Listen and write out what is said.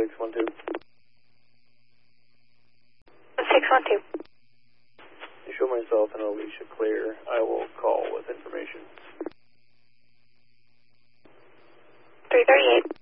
612. 612. You show myself and Alicia clear. I will call with information. 338.